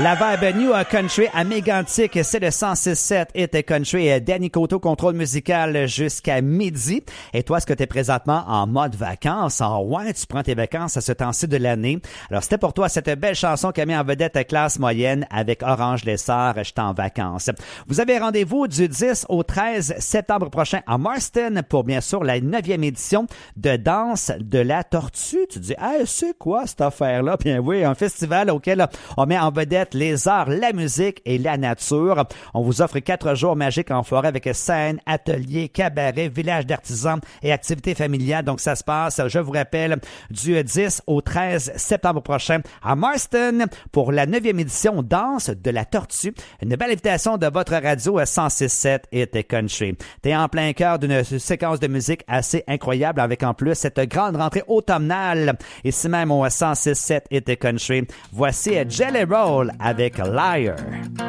La vibe New Country à Mégantic, c'est le 106.7 Hit Country. Danny Coteau, contrôle musical jusqu'à midi. Et toi, est-ce que tu es présentement en mode vacances? Ouais, tu prends tes vacances à ce temps-ci de l'année. Alors, c'était pour toi cette belle chanson qui a mis en vedette classe moyenne avec Orange Lessard, je suis en vacances. Vous avez rendez-vous du 10 au 13 septembre prochain à Marston pour bien sûr la 9e édition de Danse de la Tortue. Tu dis, hey, c'est quoi cette affaire-là? Bien oui, un festival auquel on met en vedette les arts, la musique et la nature. On vous offre 4 jours magiques en forêt avec scène, ateliers, cabaret, village d'artisans et activités familiales. Donc, ça se passe, je vous rappelle, du 10 au 13 septembre prochain à Marston pour la 9e édition Danse de la Tortue. Une belle invitation de votre radio 106.7 Hit Country. T'es en plein cœur d'une séquence de musique assez incroyable avec en plus cette grande rentrée automnale. Ici même au 106.7 Hit Country. Voici Jelly Roll avec Liar.